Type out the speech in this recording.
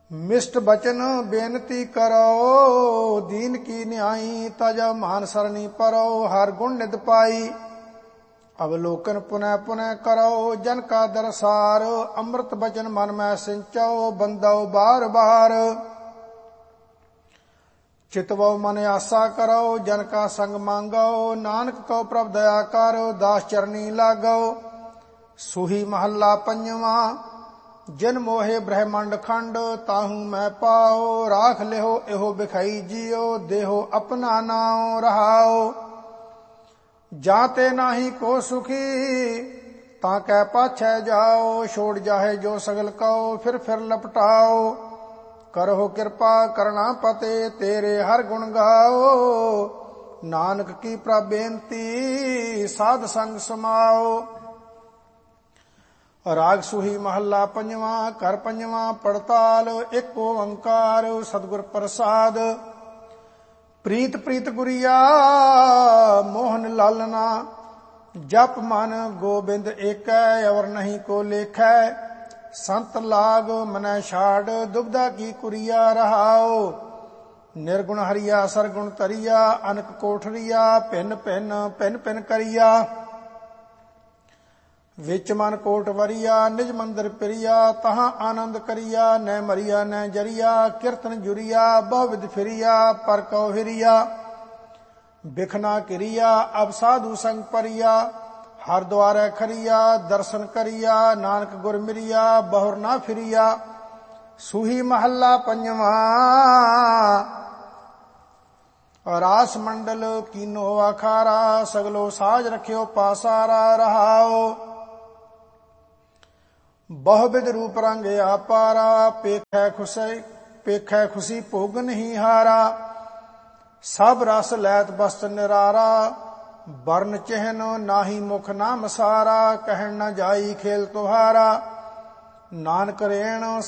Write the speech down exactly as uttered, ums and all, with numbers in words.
मिष्ट बचन बेनती करो, दीन की न्यायी तज मान सरनी परो, हर गुण निध पाई। अवलोकन पुनः पुनः करो, जन का दरसार, अमृत बचन मन में सिंचो, बंदो बार बार। चितवो मन आशा करो, जन का संग मांगो, नानक को प्रभ दया करो, दास चरनी लागो। सुही महला पंजवा, जिन मोहे ब्रह्मंड खंड, ताहू मैं पाओ, राख लेहो एहो बिखाई जियो, देहो अपना नाओ रहाओ। जाते नाही को सुखी, ताकै पाछै जाओ, छोड़ जाहे जो सगल कहो, फिर फिर लपटाओ। करहो कृपा करना पते, तेरे हर गुण गाओ, नानक की प्रबेनती साध संग समाओ। राग सुही महला पंजवा, कर पंजवा पड़ताल, एक ओंकार सतगुर प्रसाद। प्रीत प्रीत गुरिया मोहन लालना, जप मन गोबिंद एक, और नहीं को लेखै। संत लाग मनै छाड़, दुबदा की कुरिया रहाओ। निर्गुण हरिया सरगुण तरिया, अनक कोठरिया, भिन्न भिन्न भिन्न भिन्न करिया। विच मन कोट वरिया, निज मंदिर प्रिया, तहां आनंद करिया, न मरिया न जरिया। कीर्तन जुरिया, बहुविध फिरिया, पर कौ हिरिया। बिखना किरिया, अब साधु संग परिया, हर द्वारे खरिया, दर्शन करिया, नानक गुर मिरिया, बहुर ना फिरिया। सुही महला पंजवा, रास मंडल कीनो अखारा, सगलो साज रखियो पासारा रहाओ। बहुविध रूप रंग आपारा, पेखै खुशी पेखै खुशी भोगन ही हारा। सब रस लैत बस्त निरारा, वर्ण चिन्ह नाही मुख नाम सारा। कहन न जाई खेल तुहारा, नानक रेण